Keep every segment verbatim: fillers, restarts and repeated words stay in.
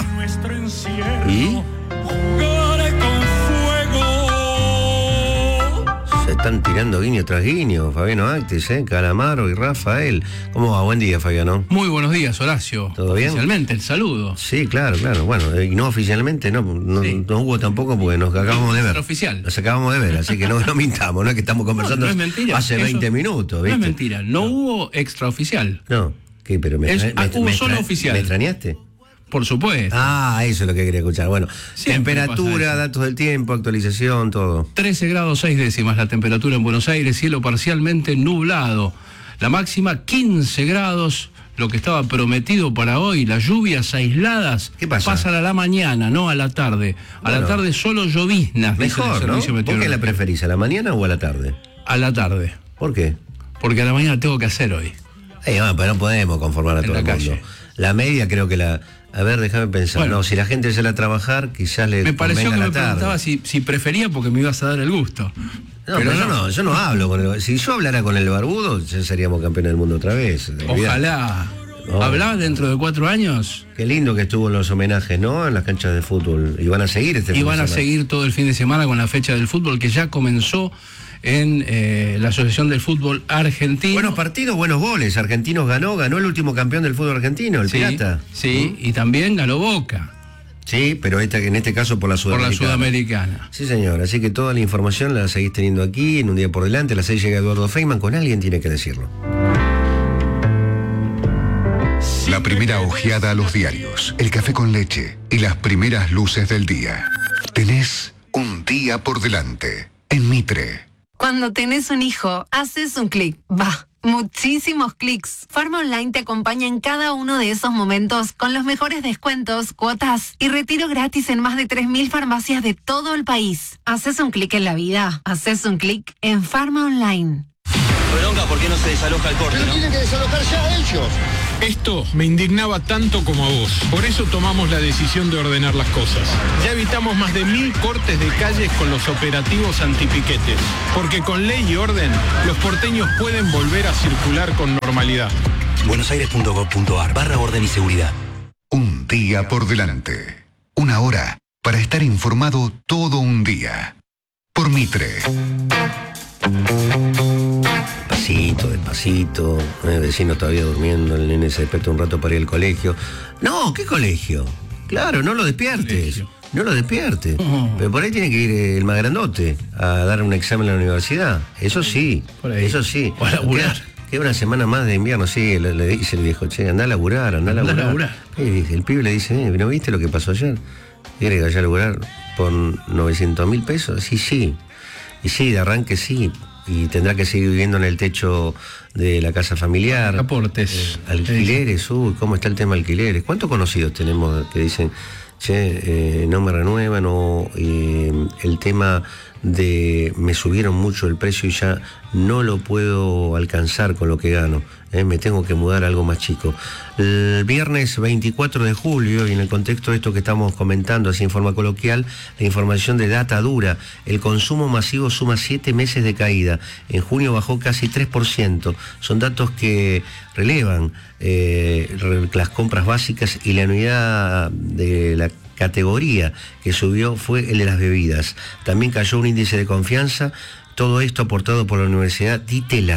¿Y? Se están tirando guiño tras guiño, Fabiano Actis, ¿eh? Calamaro y Rafael. ¿Cómo va? Buen día, Fabiano. Muy buenos días, Horacio. ¿Todo bien? Oficialmente, el saludo. Sí, claro, claro. Bueno, y no oficialmente, no, no, sí. no hubo tampoco porque nos acabamos de ver. Oficial. Nos acabamos de ver, así que no, no mintamos, no es que estamos conversando no, no es mentira. hace Eso veinte minutos, ¿viste? No es mentira, no, no. hubo extraoficial. No, ¿qué? Pero me, es, me, ah, me, hubo me solo extra, oficial. ¿Me extrañaste? Por supuesto. Ah, eso es lo que quería escuchar. Bueno, siempre temperatura, datos del tiempo, actualización, todo. trece grados seis décimas la temperatura en Buenos Aires, cielo parcialmente nublado. La máxima quince grados, lo que estaba prometido para hoy, las lluvias aisladas. ¿Qué pasa? Pasan a la mañana, no a la tarde. A bueno, la tarde solo lloviznas. Mejor, ¿no? ¿Vos qué la preferís, a la mañana o a la tarde? A la tarde. ¿Por qué? Porque a la mañana tengo que hacer hoy. Eh, bueno, pero no podemos conformar a todo el mundo. La media creo que la... A ver, déjame pensar. Bueno, no, si la gente sale a trabajar, quizás le me pareció que la me tarde. preguntaba si, si prefería porque me ibas a dar el gusto. No, pero, pero yo no, no, yo no hablo con el... Si yo hablara con el barbudo, ya seríamos campeones del mundo otra vez. Ojalá. No. ¿Hablás dentro de cuatro años? Qué lindo que estuvo en los homenajes, ¿no? En las canchas de fútbol. Y van a seguir este fin de semana. Y van a seguir todo el fin de semana con la fecha del fútbol que ya comenzó en eh, la Asociación del Fútbol Argentino. Buenos partidos, buenos goles. Argentinos ganó, ganó el último campeón del fútbol argentino, el sí, Pirata. Sí, ¿Mm? Y también ganó Boca. Sí, pero esta, en este caso por la Sudamericana. Por la Sudamericana. Sí, señor. Así que toda la información la seguís teniendo aquí, en Un Día por Delante. A las seis llega Eduardo Feynman, con alguien tiene que decirlo. La primera ojeada a los diarios, el café con leche y las primeras luces del día. Tenés un día por delante en Mitre. Cuando tenés un hijo, haces un clic. Va, muchísimos clics. Farma Online te acompaña en cada uno de esos momentos con los mejores descuentos, cuotas y retiro gratis en más de tres mil farmacias de todo el país. Haces un clic en la vida. Haces un clic en Farma Online. Bronca, ¿por qué no se desaloja el corte, Pero no? tienen que desalojar ya ellos. Esto me indignaba tanto como a vos. Por eso tomamos la decisión de ordenar las cosas. Ya evitamos más de mil cortes de calles con los operativos antipiquetes. Porque con ley y orden, los porteños pueden volver a circular con normalidad. buenosaires punto gov punto ar barra orden y seguridad. Un día por delante. Una hora para estar informado todo un día. Por Mitre. Despacito, despacito, el vecino todavía durmiendo, el nene se despierta un rato para ir al colegio. No, ¿qué colegio? Claro, no lo despiertes, no lo despiertes. Oh. Pero por ahí tiene que ir el más grandote a dar un examen en la universidad. Eso sí, eso sí. O a laburar. Queda, queda una semana más de invierno, sí, le, le dice el viejo, che, anda a laburar, anda a laburar. Anda a laburar. Y el pibe le dice, eh, ¿no viste lo que pasó ayer? ¿Quiere que vaya a laburar por novecientos mil pesos? Sí, sí. Y sí, de arranque sí. Y tendrá que seguir viviendo en el techo de la casa familiar. Aportes. Eh, alquileres, uy, ¿cómo está el tema de alquileres? ¿Cuántos conocidos tenemos que dicen, che, eh, no me renuevan? O eh, el tema de me subieron mucho el precio y ya no lo puedo alcanzar con lo que gano. Eh, me tengo que mudar a algo más chico. El viernes veinticuatro de julio, y en el contexto de esto que estamos comentando, así en forma coloquial, la información de data dura, el consumo masivo suma siete meses de caída. En junio bajó casi tres por ciento. Son datos que relevan eh, las compras básicas, y la unidad de la categoría que subió fue el de las bebidas. También cayó un índice de confianza, todo esto aportado por la Universidad Di Tella.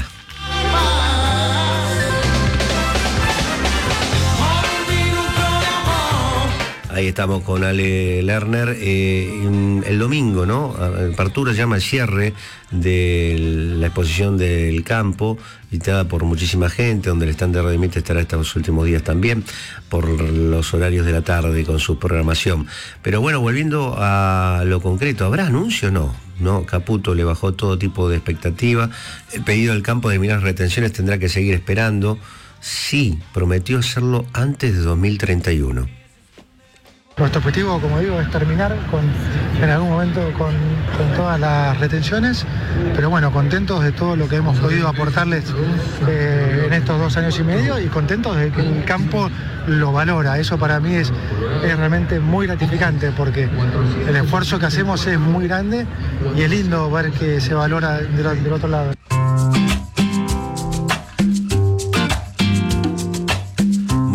Ahí estamos con Ale Lerner. Eh, el domingo, ¿no? Apertura llama el cierre de la exposición del campo, visitada por muchísima gente, donde el stand de Radio Mitre estará estos últimos días también, por los horarios de la tarde con su programación. Pero bueno, volviendo a lo concreto, ¿habrá anuncio o no? No, Caputo le bajó todo tipo de expectativa. El pedido del campo de mirar retenciones tendrá que seguir esperando. Sí, prometió hacerlo antes de dos mil treinta y uno. Nuestro objetivo, como digo, es terminar con, en algún momento con, con todas las retenciones, pero bueno, contentos de todo lo que hemos podido aportarles eh, en estos dos años y medio, y contentos de que el campo lo valora. Eso para mí es, es realmente muy gratificante, porque el esfuerzo que hacemos es muy grande y es lindo ver que se valora del, del otro lado. Bueno, la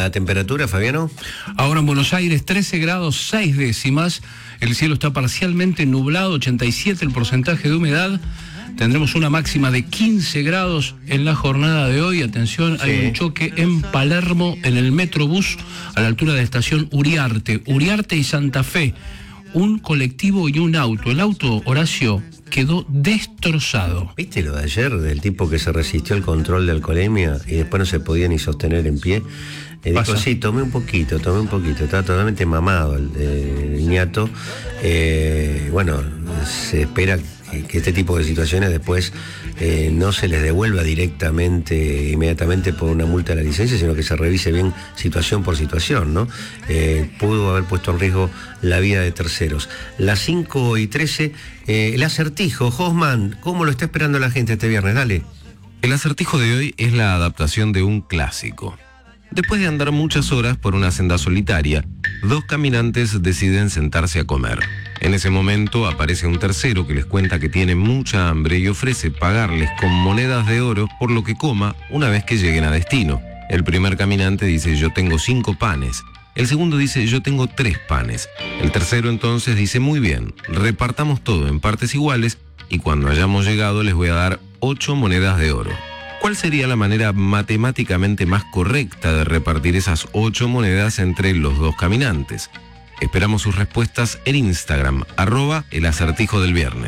la temperatura, Fabiano? Ahora en Buenos Aires, trece grados, seis décimas. El cielo está parcialmente nublado, ochenta y siete el porcentaje de humedad. Tendremos una máxima de quince grados en la jornada de hoy. Atención, sí. Hay un choque en Palermo, en el Metrobús, a la altura de la estación Uriarte. Uriarte y Santa Fe. Un colectivo y un auto. El auto, Horacio, quedó destrozado. ¿Viste lo de ayer del tipo que se resistió al control de alcoholemia y después no se podía ni sostener en pie? Eh, dijo, sí, tomé un poquito, tomé un poquito. Estaba totalmente mamado el, el ñato. Eh, bueno, se espera que, que este tipo de situaciones después eh, no se les devuelva directamente, inmediatamente por una multa de la licencia, sino que se revise bien situación por situación, ¿no? Eh, pudo haber puesto en riesgo la vida de terceros. Las cinco y trece, eh, el acertijo, Hosman, ¿cómo lo está esperando la gente este viernes? Dale. El acertijo de hoy es la adaptación de un clásico. Después de andar muchas horas por una senda solitaria, dos caminantes deciden sentarse a comer. En ese momento aparece un tercero que les cuenta que tiene mucha hambre y ofrece pagarles con monedas de oro por lo que coma una vez que lleguen a destino. El primer caminante dice, yo tengo cinco panes. El segundo dice, yo tengo tres panes. El tercero entonces dice, muy bien, repartamos todo en partes iguales y cuando hayamos llegado les voy a dar ocho monedas de oro. ¿Cuál sería la manera matemáticamente más correcta de repartir esas ocho monedas entre los dos caminantes? Esperamos sus respuestas en Instagram, arroba el acertijo del viernes.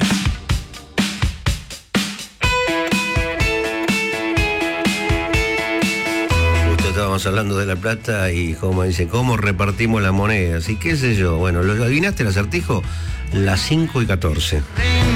Justo estábamos hablando de la plata y como dice, ¿cómo repartimos las monedas? Y qué sé yo, bueno, ¿lo adivinaste el acertijo? Las cinco y catorce.